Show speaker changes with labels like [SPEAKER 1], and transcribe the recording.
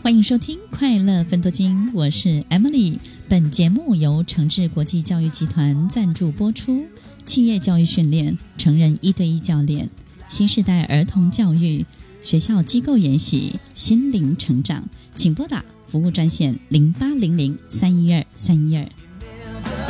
[SPEAKER 1] 欢迎收听快乐分多金，我是 Emily。 本节目由诚志国际教育集团赞助播出，企业教育训练、成人1对1教练、新时代儿童教育、学校机构研习、心灵成长，请拨打服务专线0800-312-312。